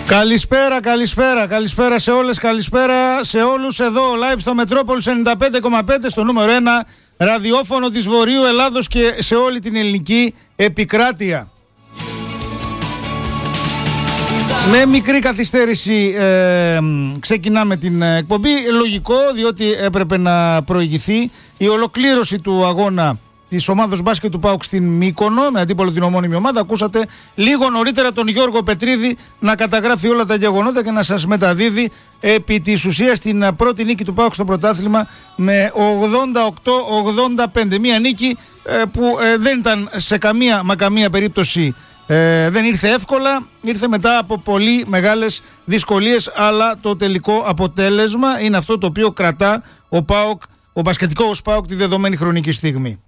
Καλησπέρα σε όλες, καλησπέρα σε όλους εδώ live στο Μετρόπολης 95,5 στο νούμερο 1 ραδιόφωνο της Βορείου Ελλάδος και σε όλη την ελληνική επικράτεια. Με μικρή καθυστέρηση ξεκινάμε την εκπομπή, λογικό διότι έπρεπε να προηγηθεί η ολοκλήρωση του αγώνα της ομάδος μπάσκετ του ΠΑΟΚ στην Μύκονο με αντίπολο την ομώνυμη ομάδα. Ακούσατε λίγο νωρίτερα τον Γιώργο Πετρίδη να καταγράφει όλα τα γεγονότα και να σας μεταδίδει επί της ουσίας την πρώτη νίκη του ΠΑΟΚ στο πρωτάθλημα με 88-85. Μια νίκη που δεν ήταν σε καμία περίπτωση, δεν ήρθε εύκολα, ήρθε μετά από πολύ μεγάλες δυσκολίες, αλλά το τελικό αποτέλεσμα είναι αυτό το οποίο κρατά ο μπασκετικός ΠΑΟΚ τη δεδομένη χρονική στιγμή.